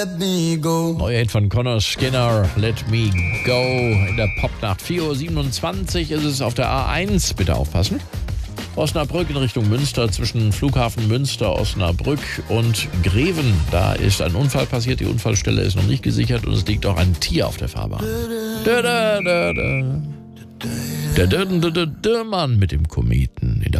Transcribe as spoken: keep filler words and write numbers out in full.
let me go. Neuer Hit von Connor Skinner, Let Me Go. In der Popnacht vier Uhr siebenundzwanzig ist es auf der A eins. Bitte aufpassen. Osnabrück in Richtung Münster, zwischen Flughafen Münster, Osnabrück und Greven. Da ist ein Unfall passiert, die Unfallstelle ist noch nicht gesichert und es liegt auch ein Tier auf der Fahrbahn. Da, da, da, da. Der Dürr Mann mit dem Kometen in